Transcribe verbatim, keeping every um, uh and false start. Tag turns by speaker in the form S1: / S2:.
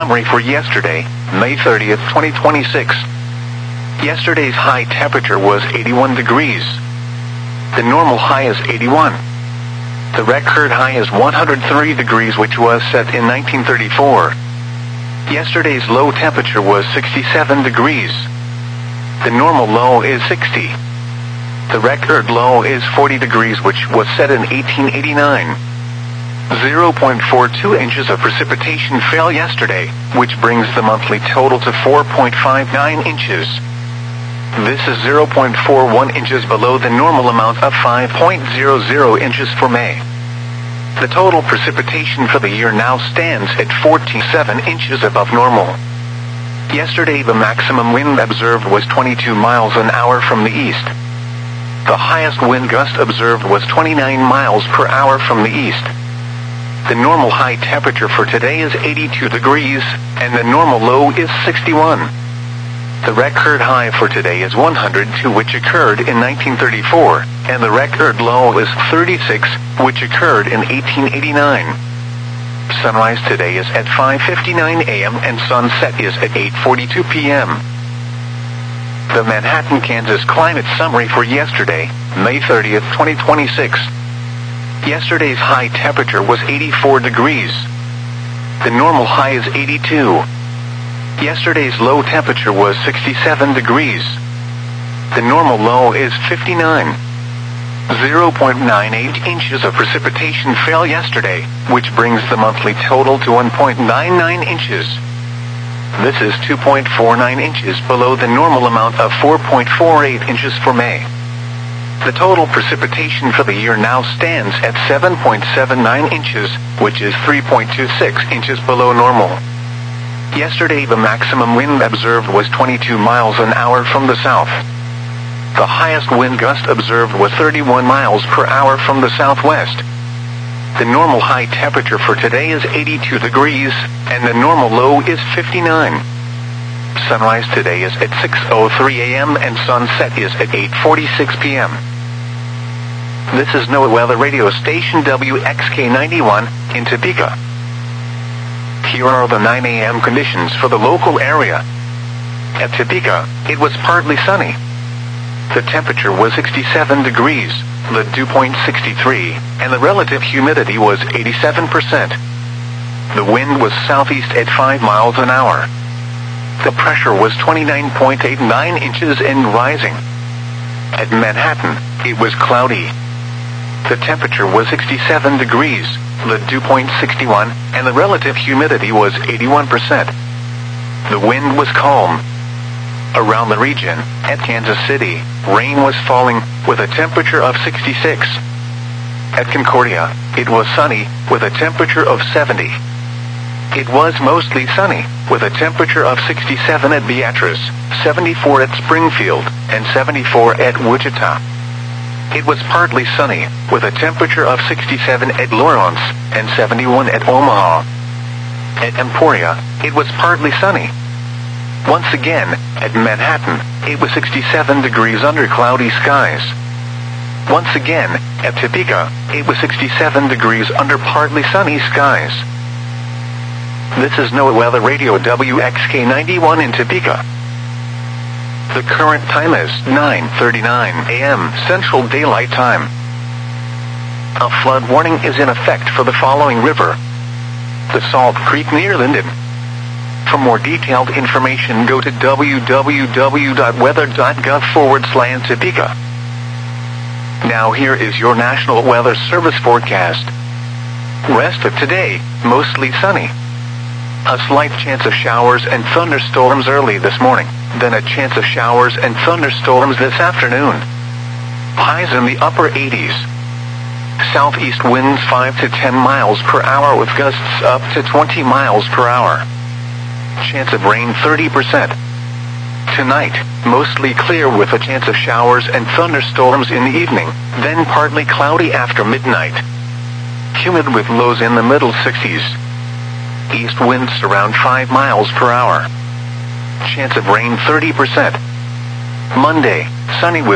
S1: Summary for yesterday, May thirtieth, twenty twenty-six. Yesterday's high temperature was eighty-one degrees. The normal high is eighty-one. The record high is one hundred three degrees, which was set in nineteen thirty-four. Yesterday's low temperature was sixty-seven degrees. The normal low is sixty. The record low is forty degrees, which was set in eighteen eighty-nine. zero point four two inches of precipitation fell yesterday, which brings the monthly total to four point five nine inches. This is zero point four one inches below the normal amount of five point zero zero inches for May. The total precipitation for the year now stands at forty-seven inches above normal. Yesterday the maximum wind observed was twenty-two miles an hour from the east. The highest wind gust observed was twenty-nine miles per hour from the east. The normal high temperature for today is eighty-two degrees, and the normal low is sixty-one. The record high for today is one hundred two, which occurred in nineteen thirty-four, and the record low is thirty-six, which occurred in eighteen eighty-nine. Sunrise today is at five fifty-nine a m and sunset is at eight forty-two p m The Manhattan, Kansas climate summary for yesterday, May thirtieth, twenty twenty-six. Yesterday's high temperature was eighty-four degrees. The normal high is eighty-two. Yesterday's low temperature was sixty-seven degrees. The normal low is fifty-nine. zero point nine eight inches of precipitation fell yesterday, which brings the monthly total to one point nine nine inches. This is two point four nine inches below the normal amount of four point four eight inches for May. The total precipitation for the year now stands at seven point seven nine inches, which is three point two six inches below normal. Yesterday the maximum wind observed was twenty-two miles an hour from the south. The highest wind gust observed was thirty-one miles per hour from the southwest. The normal high temperature for today is eighty-two degrees, and the normal low is fifty-nine. Sunrise today is at six oh three a m and sunset is at eight forty-six p m This is NOAA Weather Radio Station W X K ninety-one in Topeka. Here are the nine a m conditions for the local area. At Topeka, it was partly sunny. The temperature was sixty-seven degrees, the dew point sixty-three, and the relative humidity was eighty-seven percent. The wind was southeast at five miles an hour. The pressure was twenty-nine point eight nine inches and rising. At Manhattan, it was cloudy. The temperature was sixty-seven degrees, the dew point sixty-one, and the relative humidity was eighty-one percent. The wind was calm. Around the region, at Kansas City, rain was falling, with a temperature of sixty-six. At Concordia, it was sunny, with a temperature of seventy. It was mostly sunny, with a temperature of sixty-seven at Beatrice, seventy-four at Springfield, and seventy-four at Wichita. It was partly sunny, with a temperature of sixty-seven at Lawrence, and seventy-one at Omaha. At Emporia, it was partly sunny. Once again, at Manhattan, it was sixty-seven degrees under cloudy skies. Once again, at Topeka, it was sixty-seven degrees under partly sunny skies. This is NOAA Weather Radio W X K ninety-one in Topeka. The current time is nine thirty-nine a m Central Daylight Time. A flood warning is in effect for the following river: the Salt Creek near Linden. For more detailed information, go to w w w dot weather dot gov forward slash Topeka. Now here is your National Weather Service forecast. Rest of today, mostly sunny. A slight chance of showers and thunderstorms early this morning, then a chance of showers and thunderstorms this afternoon. Highs in the upper eighties. Southeast winds five to ten miles per hour with gusts up to twenty miles per hour. Chance of rain thirty percent. Tonight, mostly clear with a chance of showers and thunderstorms in the evening, then partly cloudy after midnight. Humid with lows in the middle sixties. East winds around five miles per hour. Chance of rain thirty percent. Monday, sunny with